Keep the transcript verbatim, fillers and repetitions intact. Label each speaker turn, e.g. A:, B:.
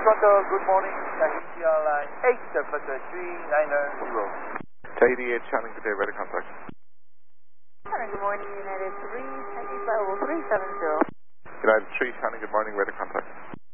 A: Toronto, good morning. Tahiti Airline eight seven three nine zero.
B: Tahiti eight, Channing, good day, weather contact.
C: Channing, good morning, United three, Tahiti level three seven zero.
B: United three, Channing, good morning, weather contact.